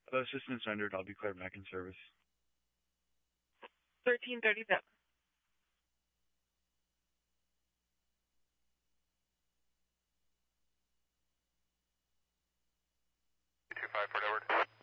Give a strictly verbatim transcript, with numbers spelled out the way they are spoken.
Uh, assistance rendered. I'll be cleared back in service. thirteen thirty-seven. two five, Port Edward.